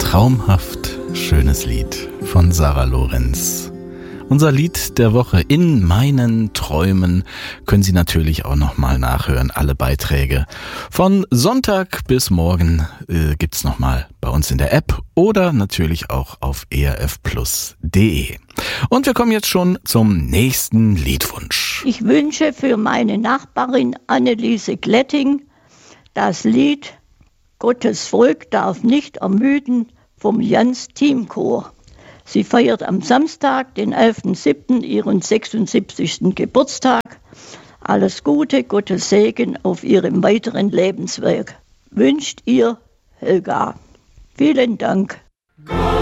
traumhaft schönes Lied von Sarah Lorenz. Unser Lied der Woche in meinen Träumen können Sie natürlich auch nochmal nachhören. Alle Beiträge von Sonntag bis morgen gibt's nochmal bei uns in der App oder natürlich auch auf erfplus.de. Und wir kommen jetzt schon zum nächsten Liedwunsch. Ich wünsche für meine Nachbarin Anneliese Gletting das Lied Gottes Volk darf nicht ermüden vom Jans Teamchor. Sie feiert am Samstag, den 11.07., ihren 76. Geburtstag. Alles Gute, Gottes Segen auf ihrem weiteren Lebenswerk. Wünscht ihr Helga. Vielen Dank.